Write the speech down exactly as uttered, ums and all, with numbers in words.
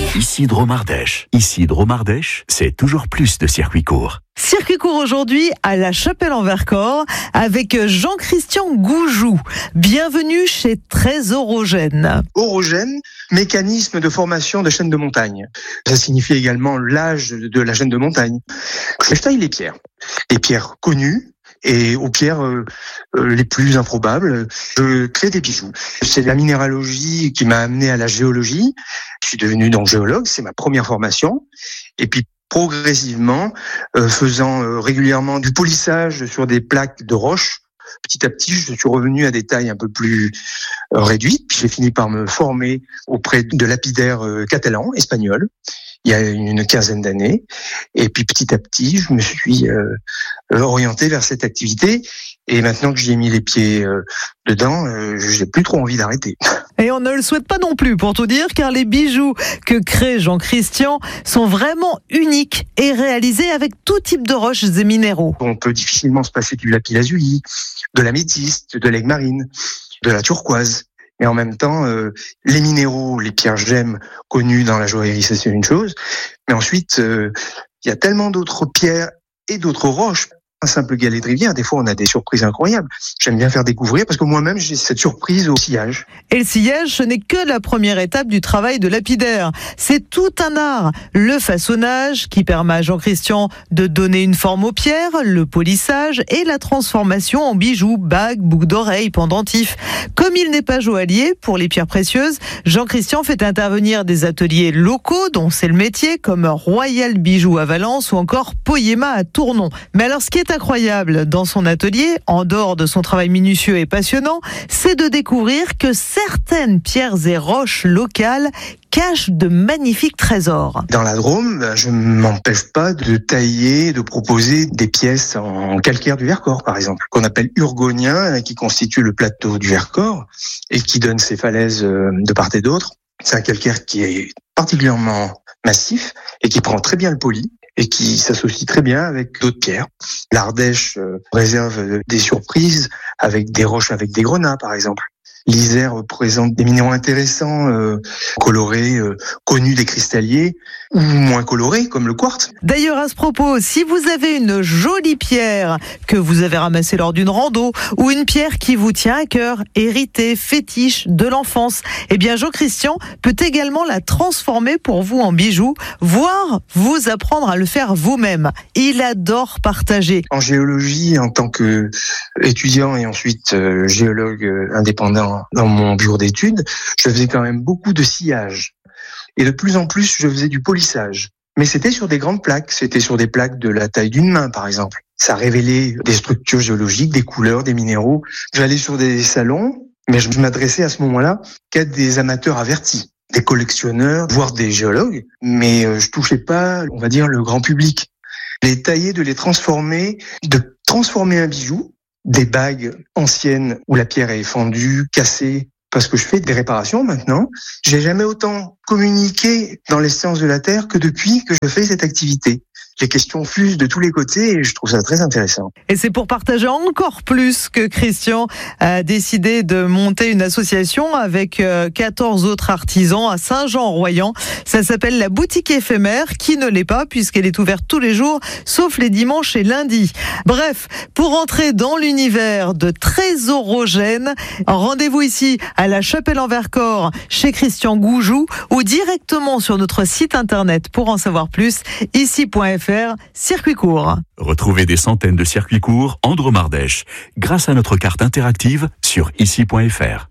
Ici Dromardèche. Ici Dromardèche, c'est toujours plus de circuit court. Circuit court aujourd'hui à La Chapelle-en-Vercors avec Jean-Christian Goujou. Bienvenue chez Trésor-Orogène. Orogène, mécanisme de formation de chaîne de montagne. Ça signifie également l'âge de la chaîne de montagne. Je taille les pierres. Les pierres connues et aux pierres euh, euh, les plus improbables. Je crée des bijoux. C'est la minéralogie qui m'a amené à la géologie. Je suis devenu donc géologue, c'est ma première formation. Et puis progressivement, euh, faisant euh, régulièrement du polissage sur des plaques de roches, petit à petit, je suis revenu à des tailles un peu plus euh, réduites. Puis j'ai fini par me former auprès de lapidaires euh, catalans, espagnols, il y a une quinzaine d'années. Et puis petit à petit, je me suis euh, orienté vers cette activité. Et maintenant que j'y ai mis les pieds euh, dedans, euh, j'ai plus trop envie d'arrêter. Et on ne le souhaite pas non plus, pour tout dire, car les bijoux que crée Jean-Christian sont vraiment uniques et réalisés avec tout type de roches et minéraux. On peut difficilement se passer du lapis-lazuli, de l'améthyste, de l'aigle marine, de la turquoise. Mais en même temps, euh, les minéraux, les pierres gemmes connues dans la joaillerie, ça c'est une chose. Mais ensuite, euh, il y a tellement d'autres pierres et d'autres roches. Un simple galet de rivière, des fois on a des surprises incroyables. J'aime bien faire découvrir parce que moi-même j'ai cette surprise au sillage. Et le sillage, ce n'est que la première étape du travail de lapidaire. C'est tout un art. Le façonnage qui permet à Jean-Christian de donner une forme aux pierres, le polissage et la transformation en bijoux, bagues, boucles d'oreilles, pendentifs. Comme il n'est pas joaillier pour les pierres précieuses, Jean-Christian fait intervenir des ateliers locaux dont c'est le métier, comme Royal Bijoux à Valence ou encore Poyema à Tournon. Mais alors ce qui est incroyable dans son atelier, en dehors de son travail minutieux et passionnant, c'est de découvrir que certaines pierres et roches locales cachent de magnifiques trésors. Dans la Drôme, je ne m'empêche pas de tailler, de proposer des pièces en calcaire du Vercors, par exemple, qu'on appelle urgonien, qui constitue le plateau du Vercors et qui donne ses falaises de part et d'autre. C'est un calcaire qui est particulièrement massif et qui prend très bien le poli et qui s'associe très bien avec d'autres pierres. L'Ardèche euh, réserve des surprises avec des roches avec des grenats, par exemple. L'Isère présente des minéraux intéressants, euh, colorés, euh, connus des cristalliers, ou moins colorés, comme le quartz. D'ailleurs, à ce propos, si vous avez une jolie pierre que vous avez ramassée lors d'une rando, ou une pierre qui vous tient à cœur, héritée, fétiche de l'enfance, eh bien Jean-Christian peut également la transformer pour vous en bijoux, voire vous apprendre à le faire vous-même. Il adore partager. En géologie, en tant qu'étudiant et ensuite euh, géologue euh, indépendant dans mon bureau d'études, je faisais quand même beaucoup de sillage. Et de plus en plus, je faisais du polissage. Mais c'était sur des grandes plaques. C'était sur des plaques de la taille d'une main, par exemple. Ça révélait des structures géologiques, des couleurs, des minéraux. J'allais sur des salons, mais je m'adressais à ce moment-là qu'à des amateurs avertis, des collectionneurs, voire des géologues. Mais je touchais pas, on va dire, le grand public. Les tailler, de les transformer, de transformer un bijou, des bagues anciennes où la pierre est fendue, cassée, parce que je fais des réparations maintenant. J'ai jamais autant communiqué dans les sciences de la Terre que depuis que je fais cette activité. Les questions fusent de tous les côtés et je trouve ça très intéressant. Et c'est pour partager encore plus que Christian a décidé de monter une association avec quatorze autres artisans à Saint-Jean-en-Royans. Ça s'appelle la boutique éphémère, qui ne l'est pas puisqu'elle est ouverte tous les jours, sauf les dimanches et lundis. Bref, pour entrer dans l'univers de Trésor-Orogène, rendez-vous ici à La Chapelle-en-Vercors chez Christian Goujou ou directement sur notre site internet pour en savoir plus, ici point f r, circuit court. Retrouvez des centaines de circuits courts en Dromardèche grâce à notre carte interactive sur ici point f r.